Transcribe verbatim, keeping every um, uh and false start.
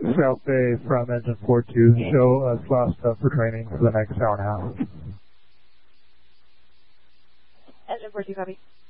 South Bay from engine four two, show us lost up for training for the next hour and a half. Engine four two, copy.